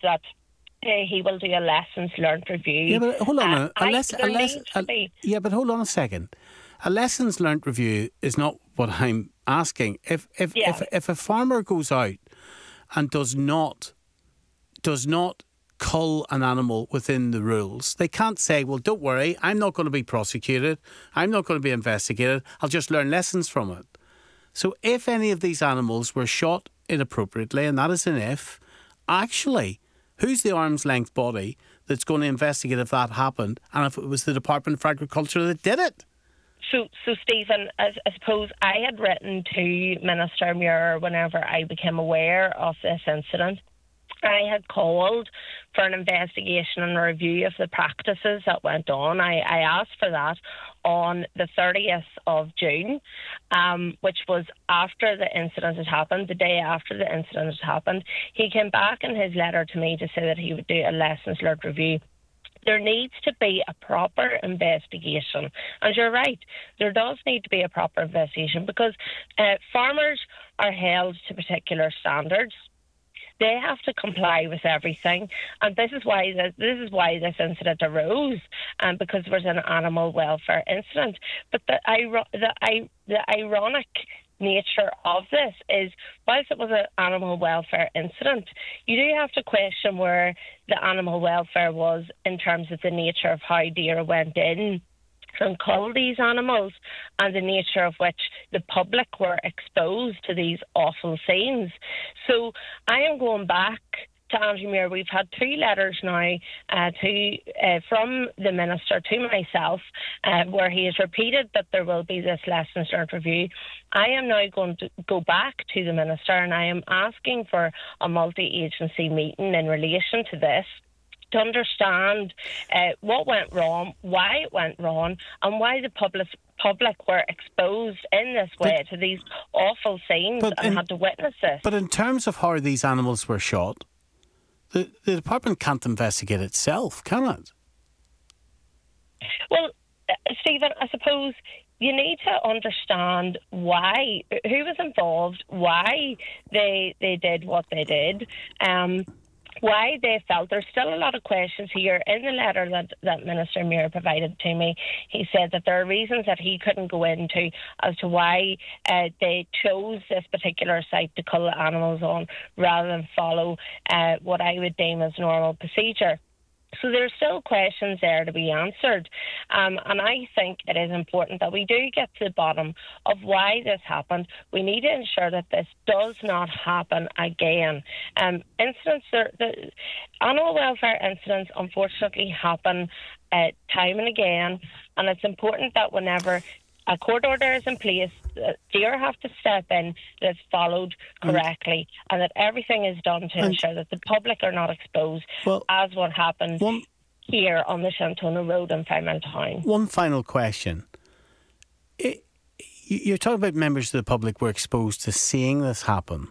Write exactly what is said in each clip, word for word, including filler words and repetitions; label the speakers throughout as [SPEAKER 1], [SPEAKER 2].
[SPEAKER 1] that uh, he will do a lessons learned review.
[SPEAKER 2] Yeah, but hold on.
[SPEAKER 1] Uh,
[SPEAKER 2] a, a,
[SPEAKER 1] I,
[SPEAKER 2] less, a,
[SPEAKER 1] there
[SPEAKER 2] less,
[SPEAKER 1] needs to
[SPEAKER 2] a
[SPEAKER 1] be.
[SPEAKER 2] Yeah, but hold on a second. A lessons learnt review is not what I'm asking. If if
[SPEAKER 1] Yeah.
[SPEAKER 2] if if a farmer goes out and does not does not cull an animal within the rules, they can't say, well, don't worry, I'm not going to be prosecuted, I'm not going to be investigated, I'll just learn lessons from it. So if any of these animals were shot inappropriately, and that is an if, actually, who's the arm's length body that's going to investigate if that happened and if it was the Department for Agriculture that did it?
[SPEAKER 1] So, so Stephen, I, I suppose I had written to Minister Muir whenever I became aware of this incident. I had called for an investigation and a review of the practices that went on. I, I asked for that on the thirtieth of June, um, which was after the incident had happened, the day after the incident had happened. He came back in his letter to me to say that he would do a lessons learned review. There needs to be a proper investigation. And you're right, there does need to be a proper investigation because uh, farmers are held to particular standards. They have to comply with everything, and this is why this, this is why this incident arose, um, because there was an animal welfare incident. But the the, the ironic nature of this is, whilst it was an animal welfare incident, you do have to question where the animal welfare was in terms of the nature of how DAERA went in and cull these animals, and the nature of which the public were exposed to these awful scenes. So I am going back to Andrew Muir. We've had two letters now uh, to uh, from the Minister to myself uh, where he has repeated that there will be this lessons learned review. I am now going to go back to the Minister and I am asking for a multi-agency meeting in relation to this, to understand uh, what went wrong, why it went wrong, and why the public public were exposed in this way but, to these awful scenes and in, had to witness this.
[SPEAKER 2] But in terms of how these animals were shot, the, the department can't investigate itself, can it?
[SPEAKER 1] Well, uh, Stephen, I suppose you need to understand why, who was involved, why they they did what they did. Um, why they felt. There's still a lot of questions here. In the letter that, that Minister Muir provided to me, he said that there are reasons that he couldn't go into as to why uh, they chose this particular site to cull animals on rather than follow uh, what I would deem as normal procedure. So there's still questions there to be answered. Um, and I think it is important that we do get to the bottom of why this happened. We need to ensure that this does not happen again. Um, incidents, are, the animal welfare incidents unfortunately happen uh, time and again. And it's important that whenever a court order is in place, uh, DAERA have to step in, that it's followed correctly, and, and that everything is done to ensure that the public are not exposed, well, as what happened one, here on the Shantona Road in Fairmount Town.
[SPEAKER 2] One final question. It, you're talking about members of the public were exposed to seeing this happen.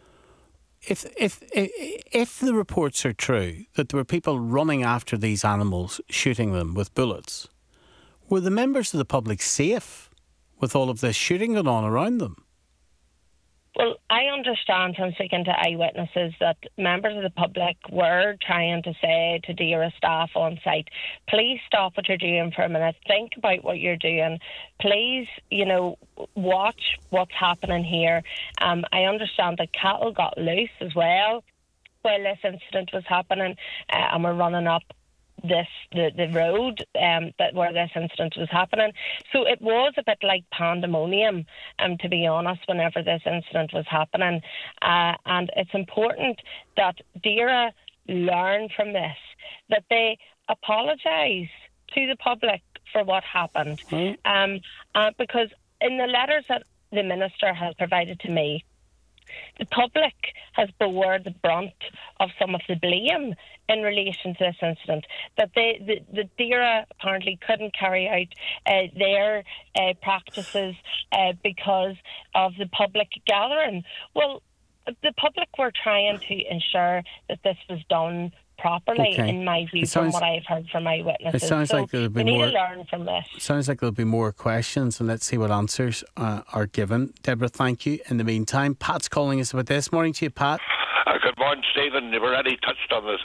[SPEAKER 2] If, if, if, if the reports are true, that there were people running after these animals, shooting them with bullets, were the members of the public safe with all of this shooting going on around them?
[SPEAKER 1] Well, I understand from speaking to eyewitnesses that members of the public were trying to say to DAERA staff on site, please stop what you're doing for a minute, think about what you're doing, please, you know, watch what's happening here. Um, I understand that cattle got loose as well while this incident was happening, uh, and were running up this the, the road um, that where this incident was happening. So it was a bit like pandemonium, um, to be honest, whenever this incident was happening. Uh, and it's important that DAERA learn from this, that they apologise to the public for what happened. Mm. Um, uh, because in the letters that the Minister has provided to me, the public has bore the brunt of some of the blame in relation to this incident, that they, the, the DAERA apparently couldn't carry out uh, their uh, practices uh, because of the public gathering. Well, the public were trying to ensure that this was done properly, okay, in my view, sounds, from what I've heard from eyewitnesses.
[SPEAKER 2] It sounds
[SPEAKER 1] so
[SPEAKER 2] like there'll be
[SPEAKER 1] we
[SPEAKER 2] more,
[SPEAKER 1] need to learn from this.
[SPEAKER 2] Sounds like there'll be more questions, and let's see what answers uh, are given. Deborah, thank you. In the meantime, Pat's calling us about this. Morning to you, Pat.
[SPEAKER 3] Uh, good morning, Stephen. You've already touched on this